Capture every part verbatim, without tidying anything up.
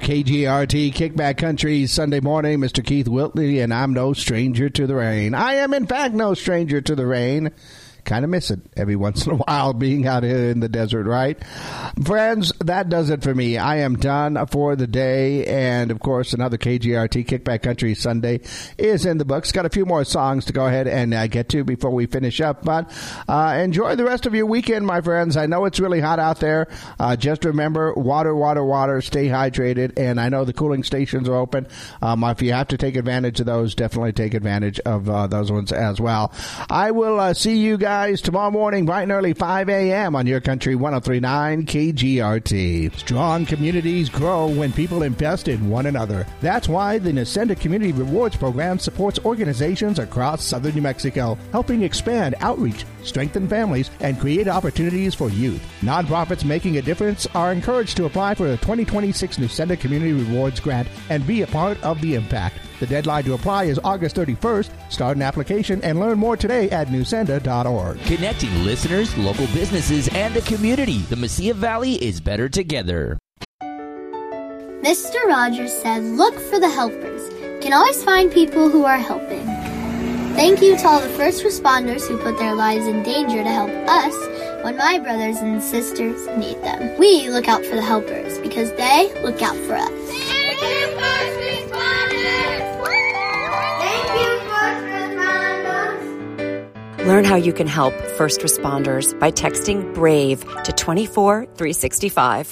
K G R T Kickback Country Sunday morning. Mister Keith Wiltley, and I'm no stranger to the rain. I am, in fact, no stranger to the rain. Kind of miss it every once in a while being out here in the desert, right? Friends, that does it for me. I am done for the day. And, of course, another K G R T Kickback Country Sunday is in the books. Got a few more songs to go ahead and uh, get to before we finish up. But uh, enjoy the rest of your weekend, my friends. I know it's really hot out there. Uh, just remember, water, water, water. Stay hydrated. And I know the cooling stations are open. Um, if you have to take advantage of those, definitely take advantage of uh, those ones as well. I will uh, see you guys tomorrow morning, bright and early, five a.m. on your country one oh three point nine K G R T. Strong communities grow when people invest in one another. That's why the Nacenda Community Rewards Program supports organizations across southern New Mexico, helping expand outreach, strengthen families, and create opportunities for youth. Nonprofits making a difference are encouraged to apply for the twenty twenty-six Nacenda Community Rewards Grant and be a part of the impact. The deadline to apply is August thirty-first. Start an application and learn more today at newsenda dot org. Connecting listeners, local businesses, and the community. The Mesilla Valley is better together. Mister Rogers said, look for the helpers. You can always find people who are helping. Thank you to all the first responders who put their lives in danger to help us when my brothers and sisters need them. We look out for the helpers because they look out for us. Thank you, first responders! Thank you, first responders! Learn how you can help first responders by texting BRAVE to two four three six five.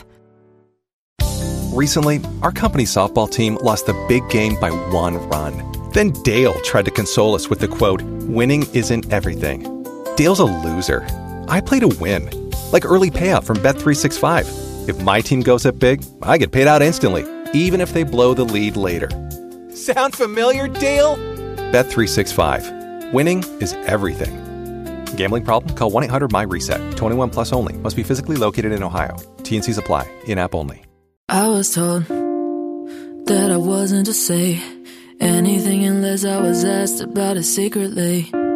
Recently, our company's softball team lost the big game by one run. Then Dale tried to console us with the quote, winning isn't everything. Dale's a loser. I play to win. Like early payout from Bet three sixty-five. If my team goes up big, I get paid out instantly, even if they blow the lead later. Sound familiar, Dale? Bet three sixty-five. Winning is everything. Gambling problem? Call one eight hundred my reset. twenty-one plus only. Must be physically located in Ohio. T and C's apply. In-app only. I was told that I wasn't to say anything unless I was asked about it secretly.